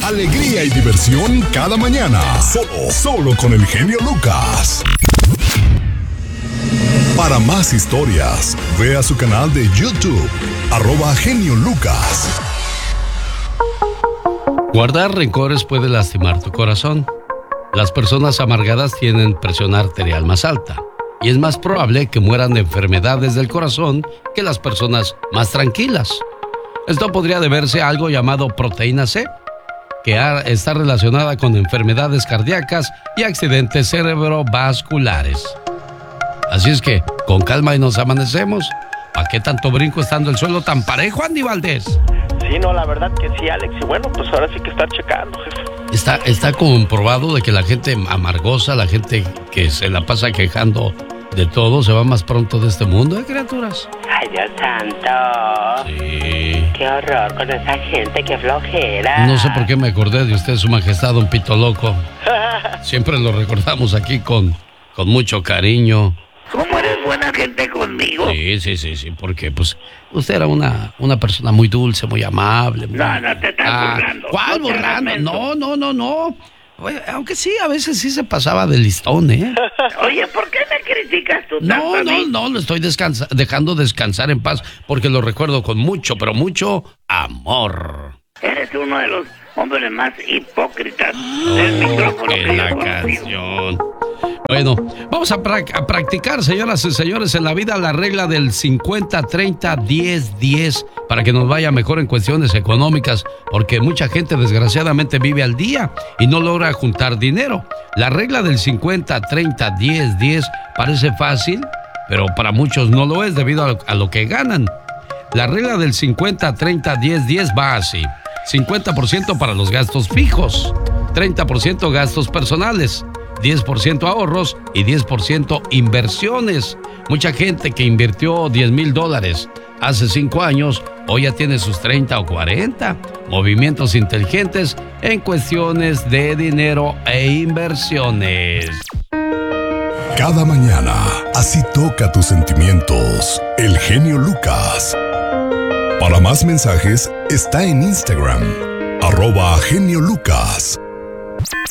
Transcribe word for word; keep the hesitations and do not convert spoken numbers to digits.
Alegría y diversión cada mañana. Solo, solo con el genio Lucas. Para más historias, ve a su canal de YouTube, arroba Genio Lucas. Guardar rencores puede lastimar tu corazón. Las personas amargadas tienen presión arterial más alta y es más probable que mueran de enfermedades del corazón que las personas más tranquilas. Esto podría deberse a algo llamado proteína C, que está relacionada con enfermedades cardíacas y accidentes cerebrovasculares. Así es que, con calma y nos amanecemos. ¿Para qué tanto brinco estando el suelo tan parejo, Andy Valdés? Sí, no, la verdad que sí, Alex. Y bueno, pues ahora sí que estar checando, jefe. Está, está comprobado de que la gente amargosa, la gente que se la pasa quejando de todo, se va más pronto de este mundo, ¿eh, criaturas? Ay, Dios santo. Sí. Qué horror con esa gente, qué flojera. No sé por qué me acordé de usted, su majestad, don Pito Loco. Siempre lo recordamos aquí con, con mucho cariño. ¿Cómo eres buena gente conmigo? Sí, sí, sí, sí, porque pues usted era una, una persona muy dulce, muy amable. Muy... No, no te estás ah, burlando. ¿Cuál no burlando? No, no, no, no. Oye, aunque sí, a veces sí se pasaba de listón, ¿eh? Oye, ¿por qué me criticas tú No, tanto a no, mí? no, lo estoy descansa- dejando descansar en paz porque lo recuerdo con mucho, pero mucho amor. Eres uno de los hombres más hipócritas del micrófono que En yo la he conocido. canción. Bueno, vamos a, pra- a practicar, señoras y señores, en la vida la regla del cincuenta, treinta, diez, diez para que nos vaya mejor en cuestiones económicas, porque mucha gente desgraciadamente vive al día y no logra juntar dinero. La regla del cincuenta, treinta, diez, diez parece fácil, pero para muchos no lo es debido a, a lo que ganan. La regla del cincuenta, treinta, diez, diez va así: cincuenta por ciento para los gastos fijos, treinta por ciento gastos personales, diez por ciento ahorros y diez por ciento inversiones. Mucha gente que invirtió diez mil dólares hace cinco años, hoy ya tiene sus treinta o cuarenta. Movimientos inteligentes en cuestiones de dinero e inversiones. Cada mañana, así toca tus sentimientos. El genio Lucas. Para más mensajes, está en Instagram, arroba Genio Lucas.